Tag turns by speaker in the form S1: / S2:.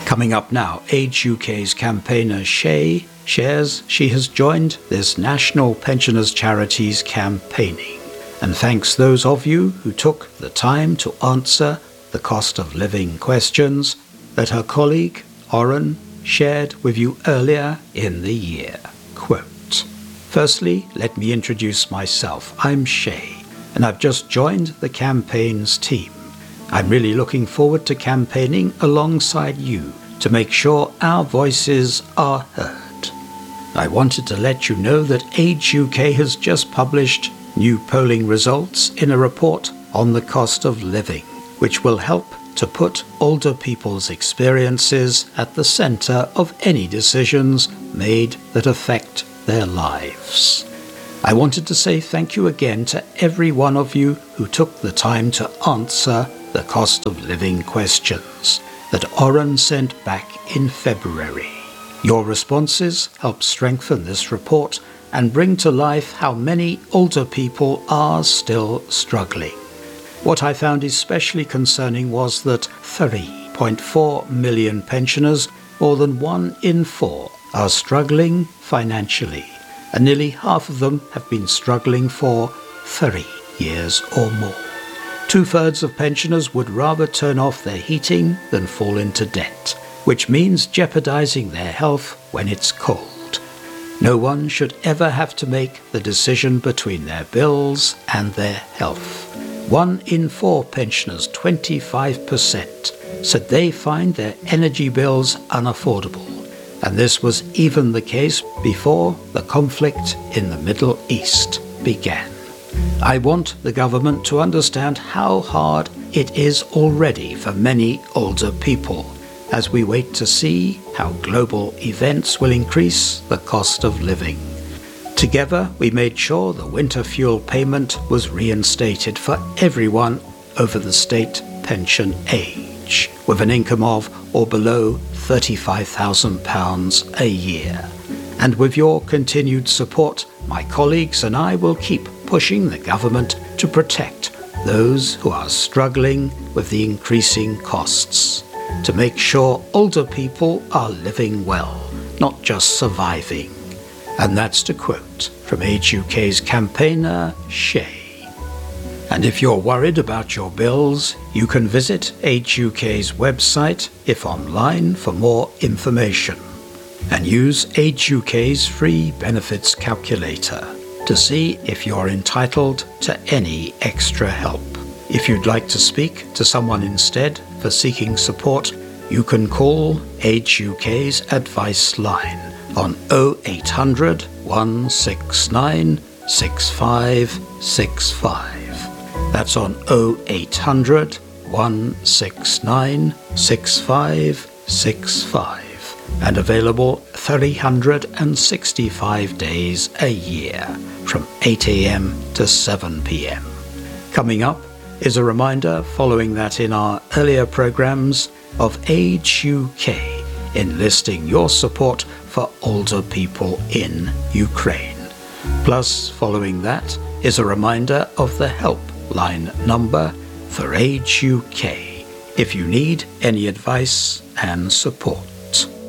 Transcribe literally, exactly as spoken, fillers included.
S1: Coming up now, Age U K's campaigner Shay shares she has joined this National Pensioners Charities campaigning and thanks those of you who took the time to answer the cost of living questions that her colleague Oren shared with you earlier in the year. Quote, "Firstly, let me introduce myself. I'm Shay, and I've just joined the campaign's team. I'm really looking forward to campaigning alongside you to make sure our voices are heard. I wanted to let you know that Age U K has just published new polling results in a report on the cost of living, which will help to put older people's experiences at the centre of any decisions made that affect their lives. I wanted to say thank you again to every one of you who took the time to answer the cost of living questions that Oren sent back in February. Your responses help strengthen this report and bring to life how many older people are still struggling. What I found especially concerning was that three point four million pensioners, more than one in four, are struggling financially, and nearly half of them have been struggling for three years or more. Two-thirds of pensioners would rather turn off their heating than fall into debt, which means jeopardizing their health when it's cold. No one should ever have to make the decision between their bills and their health. One in four pensioners, twenty-five percent, said they find their energy bills unaffordable, and this was even the case before the conflict in the Middle East began. I want the government to understand how hard it is already for many older people, as we wait to see how global events will increase the cost of living. Together, we made sure the winter fuel payment was reinstated for everyone over the state pension age, with an income of or below thirty-five thousand pounds a year. And with your continued support, my colleagues and I will keep pushing the government to protect those who are struggling with the increasing costs, to make sure older people are living well, not just surviving." And that's to quote from Age U K's campaigner, Shay. And if you're worried about your bills, you can visit Age U K's website, if online, for more information, and use Age U K's free benefits calculator to see if you're entitled to any extra help. If you'd like to speak to someone instead for seeking support, you can call Age U K's advice line on oh eight hundred, one six nine, six five six five. That's on oh eight hundred, one six nine, six five six five, and available three hundred sixty-five days a year from eight a.m. to seven p.m. Coming up is a reminder, following that in our earlier programs, of Age U K enlisting your support for older people in Ukraine. Plus, following that is a reminder of the helpline number for Age U K if you need any advice and support.